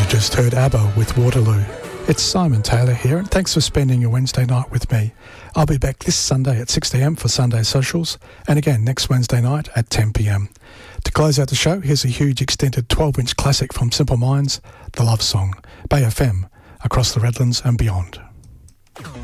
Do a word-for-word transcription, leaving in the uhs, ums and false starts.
Just heard ABBA with Waterloo. It's Simon Taylor here, and thanks for spending your Wednesday night with me. I'll be back this Sunday at six a m for Sunday Socials, and again next Wednesday night at ten p m. To close out the show, here's a huge extended twelve inch classic from Simple Minds, The Love Song, Bay F M, across the Redlands and beyond.